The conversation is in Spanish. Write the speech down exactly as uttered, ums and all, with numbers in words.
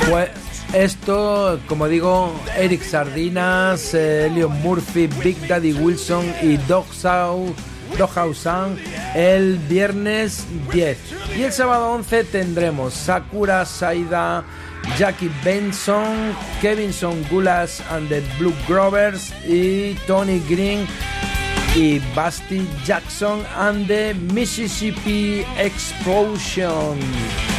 Pues esto, como digo, Eric Sardinas, eh, Leon Murphy, Big Daddy Wilson y Doghouse Doghouse Sound el viernes diez. Y el sábado once tendremos Sakura Saida, Jackie Benson, Kevinson Gulas and the Blue Grovers y Tony Green y Basti Jackson and the Mississippi Explosion.